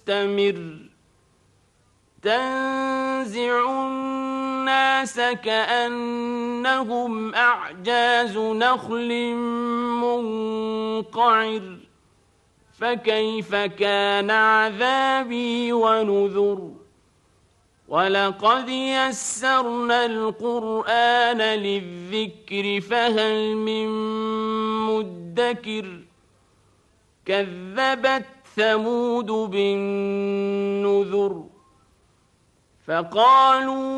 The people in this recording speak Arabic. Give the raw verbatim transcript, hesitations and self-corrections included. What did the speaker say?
مستمر تنزع الناس كأنهم أعجاز نخل منقعر فكيف كان عذابي ونذر ولقد يسرنا القرآن للذكر فهل من مدكر كذبت ثمود بالنذر فقالوا